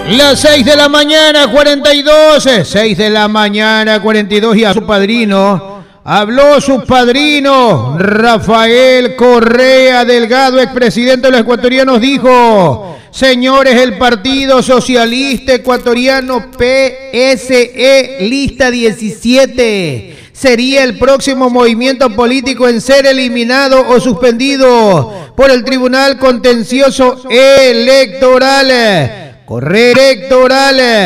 Las 6 de la mañana, 42. 6 de la mañana, 42. Y a su padrino. Habló su padrino, Rafael Correa Delgado, expresidente de los ecuatorianos, dijo: señores, el Partido Socialista Ecuatoriano PSE, lista 17, sería el próximo movimiento político en ser eliminado o suspendido por el Tribunal Contencioso Electoral. Correa electoral.